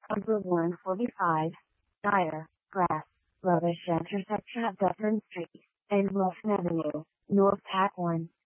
Number 145. Tire, grass, rubbish intersection of Dufferin Street and Wilson Avenue, North Pack 1.